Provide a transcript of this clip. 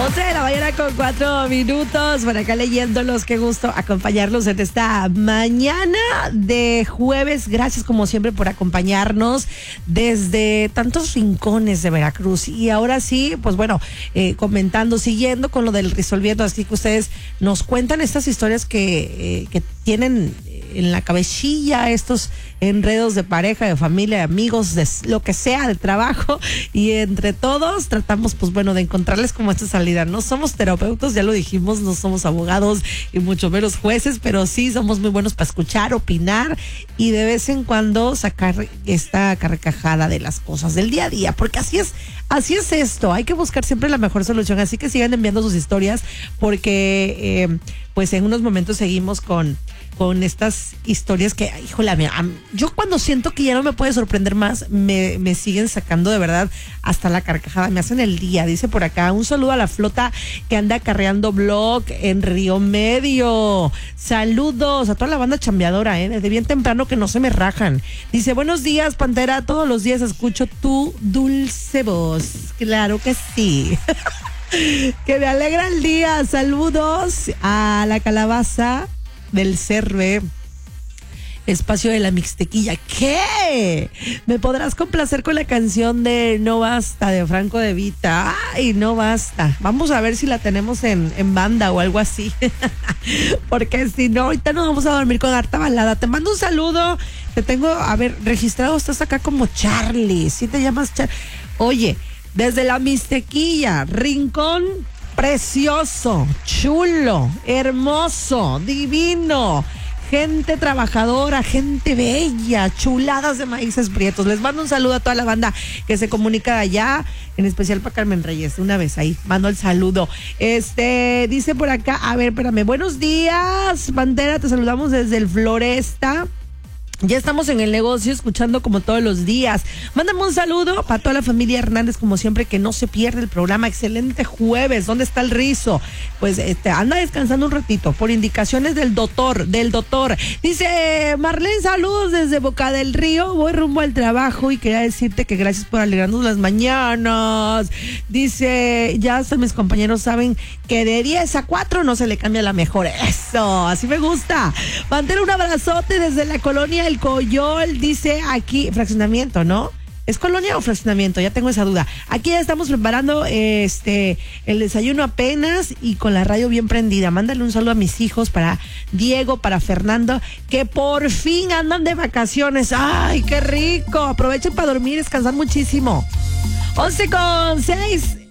11 de la mañana con 4 minutos. Por acá leyéndolos, qué gusto acompañarlos en esta mañana de jueves. Gracias como siempre por acompañarnos desde tantos rincones de Veracruz. Y ahora sí, pues bueno, comentando, siguiendo con lo del Resolviendo, así que ustedes nos cuentan estas historias que tienen en la cabecilla, estos enredos de pareja, de familia, de amigos, de lo que sea, de trabajo, y entre todos tratamos, pues bueno, de encontrarles como esta salida. No somos terapeutas, ya lo dijimos, no somos abogados y mucho menos jueces, pero sí somos muy buenos para escuchar, opinar y de vez en cuando sacar esta carcajada de las cosas del día a día, porque así es esto, hay que buscar siempre la mejor solución, así que sigan enviando sus historias, porque pues en unos momentos seguimos con estas historias que, híjole, yo cuando siento que ya no me puede sorprender más, me siguen sacando de verdad hasta la carcajada, me hacen el día. Dice por acá, un saludo a la flota que anda acarreando blog en Río Medio. Saludos a toda la banda chambeadora, desde bien temprano que no se me rajan. Dice, buenos días, Pantera, todos los días escucho tu dulce voz. Claro que sí. Que me alegra el día. Saludos a la calabaza del Cerve, espacio de la Mixtequilla. ¿Qué? ¿Me podrás complacer con la canción de No Basta de Franco De Vita? Ay, no basta. Vamos a ver si la tenemos en banda o algo así. Porque si no, ahorita nos vamos a dormir con harta balada. Te mando un saludo. Te tengo, a ver, registrado, estás acá como Charlie. ¿Sí te llamas Charlie? Oye, desde la Mixtequilla, rincón precioso, chulo, hermoso, divino, gente trabajadora, gente bella, chuladas de maíces prietos. Les mando un saludo a toda la banda que se comunica de allá, en especial para Carmen Reyes. Una vez ahí, mando el saludo. Dice por acá, a ver, espérame, buenos días, Bandera, te saludamos desde el Floresta. Ya estamos en el negocio escuchando como todos los días. Mándame un saludo para toda la familia Hernández, como siempre, que no se pierde el programa. Excelente jueves. ¿Dónde está el rizo? Pues anda descansando un ratito por indicaciones del doctor. Dice Marlene, saludos desde Boca del Río. Voy rumbo al trabajo y quería decirte que gracias por alegrarnos las mañanas. Dice, ya hasta mis compañeros saben que de 10 a 4 no se le cambia la mejor. Eso, así me gusta. Pantera, un abrazote desde la colonia El Coyol, dice aquí, fraccionamiento, ¿no? ¿Es colonia o fraccionamiento? Ya tengo esa duda. Aquí ya estamos preparando el desayuno apenas y con la radio bien prendida. Mándale un saludo a mis hijos, para Diego, para Fernando, que por fin andan de vacaciones. ¡Ay, qué rico! Aprovechen para dormir, descansar muchísimo. 11:06.